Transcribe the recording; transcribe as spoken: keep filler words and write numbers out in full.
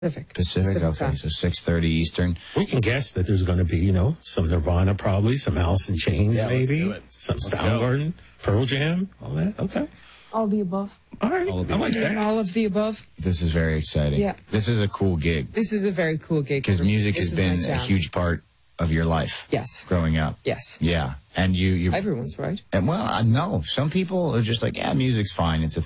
Pacific. Pacific, Pacific okay, time. so six thirty Eastern. We can guess that there's going to be, you know, some Nirvana probably, some Alice in Chains Yeah, let's maybe, do it. some Let's go. Soundgarden, Pearl Jam, all that. Okay. All the above. All right. All of the I like above. that. All of the above. This is very exciting. Yeah. This is a cool gig This is a very cool gig. because music This has is my been a jam. huge part of your life. Yes. Growing up. Yes. Yeah. And you, you, Everyone's right. and well, uh, no, some people are just like, yeah, music's fine. It's a